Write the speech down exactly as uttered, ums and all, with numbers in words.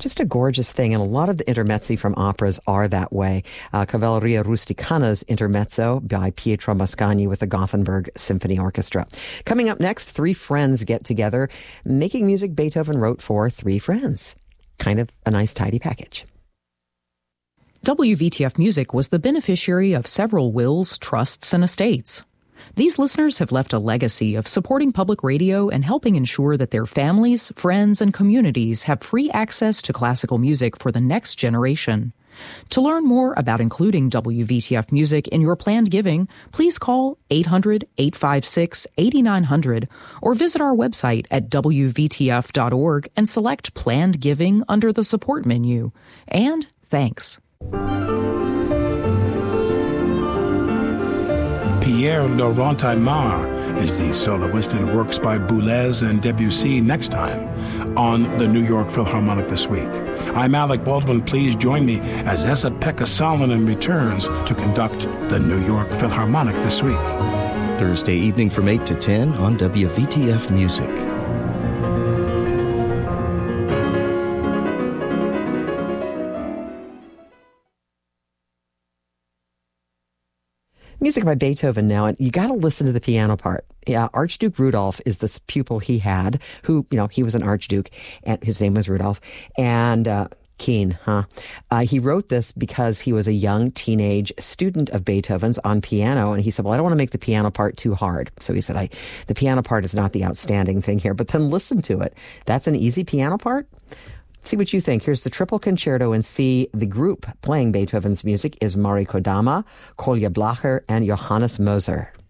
Just a gorgeous thing, and a lot of the intermezzi from operas are that way. Uh, Cavalleria Rusticana's intermezzo by Pietro Mascagni with the Gothenburg Symphony Orchestra. Coming up next, three friends get together, making music Beethoven wrote for three friends. Kind of a nice, tidy package. W V T F Music was the beneficiary of several wills, trusts, and estates. These listeners have left a legacy of supporting public radio and helping ensure that their families, friends, and communities have free access to classical music for the next generation. To learn more about including W V T F Music in your planned giving, please call eight hundred, eight five six, eight nine zero zero or visit our website at w v t f dot org and select Planned Giving under the Support menu. And thanks. Pierre Laurent Aymar is the soloist and works by Boulez and Debussy next time on the New York Philharmonic This Week. I'm Alec Baldwin. Please join me as Esa-Pekka Salonen returns to conduct the New York Philharmonic This Week. Thursday evening from eight to ten on W V T F Music. Music by Beethoven now, and you got to listen to the piano part. Yeah, Archduke Rudolph is this pupil he had, who, you know, he was an archduke, and his name was Rudolph, and uh, Keen, huh? Uh, he wrote this because he was a young teenage student of Beethoven's on piano, and he said, well, I don't want to make the piano part too hard. So he said, I, the piano part is not the outstanding thing here, but then listen to it. That's an easy piano part? See what you think. Here's the Triple Concerto in C. The group playing Beethoven's music is Mari Kodama, Kolja Blacher, and Johannes Moser.